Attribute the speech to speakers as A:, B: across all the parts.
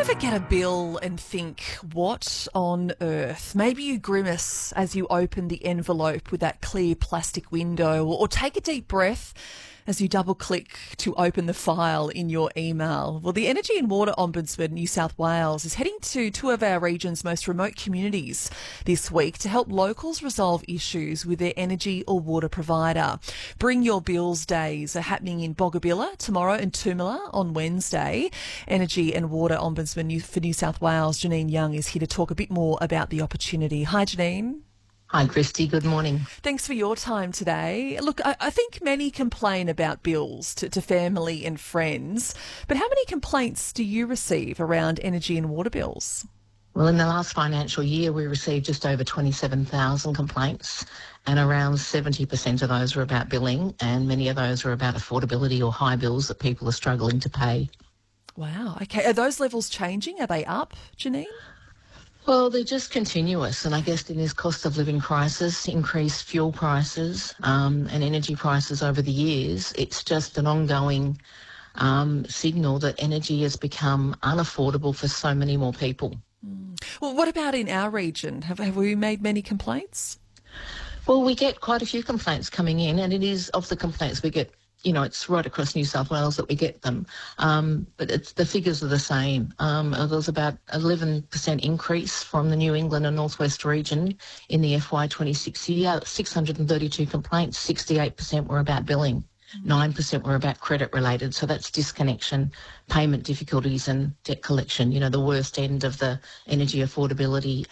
A: ever get a bill and think, what on earth? Maybe you grimace as you open the envelope with that clear plastic window, or take a deep breath as you double-click to open the file in your email. Well, the Energy and Water Ombudsman New South Wales is heading to two of our region's most remote communities this week to help locals resolve issues with their energy or water provider. Bring Your Bills days are happening in Boggabilla tomorrow and Toomilla on Wednesday. Energy and Water Ombudsman for New South Wales, Janine Young, is here to talk a bit more about the opportunity. Hi, Janine.
B: Hi, Christy. Good morning.
A: Thanks for your time today. Look, I think many complain about bills to family and friends, but how many complaints do you receive around energy and water bills?
B: Well, in the last financial year, we received just over 27,000 complaints, and around 70% of those were about billing, and many of those were about affordability or high bills that people are struggling to pay.
A: Wow. Okay. Are those levels changing? Are they up, Janine?
B: Well, they're just continuous, and I guess in this cost of living crisis, increased fuel prices and energy prices over the years, it's just an ongoing signal that energy has become unaffordable for so many more people.
A: Well, what about in our region? Have we made many complaints?
B: Well, we get quite a few complaints coming in, and it is of the complaints we get. You know, it's right across New South Wales that we get them, but the figures are the same. There was about 11% increase from the New England and Northwest region in the FY26 year, 632 complaints, 68% were about billing, 9% were about credit related, so that's disconnection, payment difficulties and debt collection, you know, the worst end of the energy affordability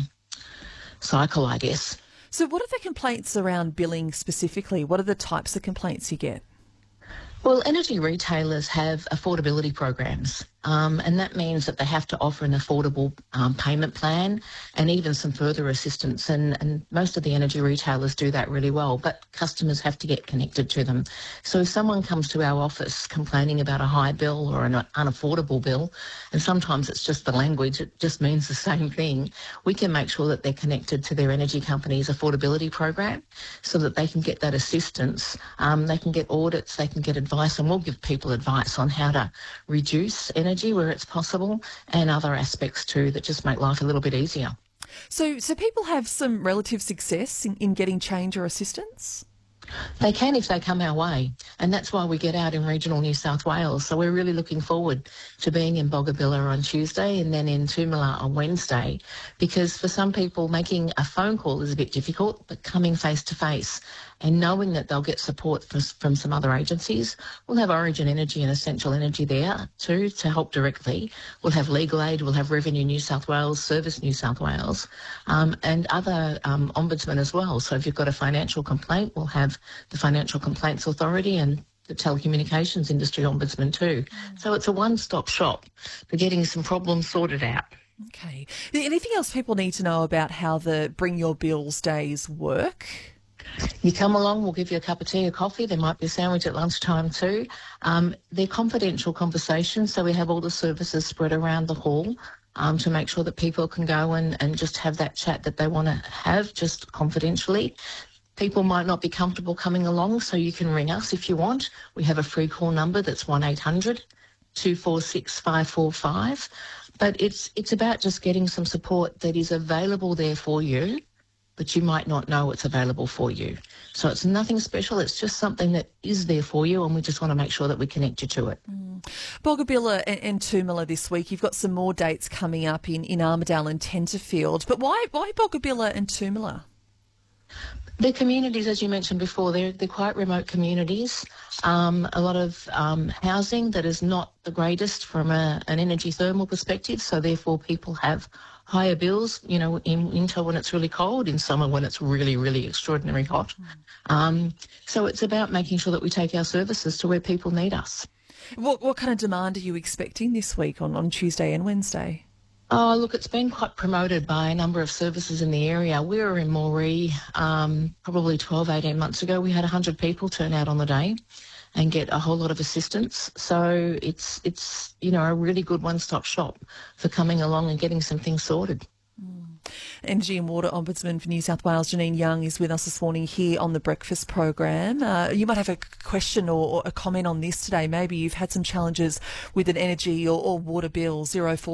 B: cycle, I guess.
A: So what are the complaints around billing specifically? What are the types of complaints you get?
B: Well, energy retailers have affordability programs, and that means that they have to offer an affordable payment plan and even some further assistance. And most of the energy retailers do that really well, but customers have to get connected to them. So if someone comes to our office complaining about a high bill or an unaffordable bill, and sometimes it's just the language, it just means the same thing, we can make sure that they're connected to their energy company's affordability program so that they can get that assistance. They can get audits, they can get advice, and we'll give people advice on how to reduce energy where it's possible and other aspects too that just make life a little bit easier.
A: So people have some relative success in getting change or assistance?
B: They can if they come our way, and that's why we get out in regional New South Wales. So we're really looking forward to being in Boggabilla on Tuesday and then in Toomilla on Wednesday, because for some people making a phone call is a bit difficult, but coming face to face and knowing that they'll get support from some other agencies. We'll have Origin Energy and Essential Energy there too to help directly. We'll have Legal Aid, we'll have Revenue New South Wales, Service New South Wales, and other ombudsmen as well. So if you've got a financial complaint, we'll have the Financial Complaints Authority and the Telecommunications Industry Ombudsman too. So it's a one-stop shop for getting some problems sorted out.
A: Okay. Anything else people need to know about how the Bring Your Bills days work?
B: You come along, we'll give you a cup of tea or coffee. There might be a sandwich at lunchtime too. They're confidential conversations, so we have all the services spread around the hall to make sure that people can go and just have that chat that they want to have, just confidentially. People might not be comfortable coming along, so you can ring us if you want. We have a free call number that's 1800 246 545. But it's about just getting some support that is available there for you, but you might not know it's available for you. So it's nothing special, it's just something that is there for you, and we just want to make sure that we connect you to it.
A: Boggabilla and Toomilla this week. You've got some more dates coming up in Armidale and Tenterfield. But why Boggabilla and Toomilla?
B: They're communities, as you mentioned before, they're quite remote communities. A lot of housing that is not the greatest from an energy thermal perspective, so therefore people have higher bills, you know, in winter when it's really cold, in summer when it's really, really extraordinarily hot. So it's about making sure that we take our services to where people need us.
A: What kind of demand are you expecting this week on Tuesday and Wednesday?
B: Oh, look, it's been quite promoted by a number of services in the area. We were in Moree probably 12, 18 months ago. We had 100 people turn out on the day and get a whole lot of assistance. So it's you know, a really good one-stop shop for coming along and getting some things sorted.
A: Energy and Water Ombudsman for New South Wales, Janine Young, is with us this morning here on the Breakfast program. You might have a question or a comment on this today. Maybe you've had some challenges with an energy or water bill. 04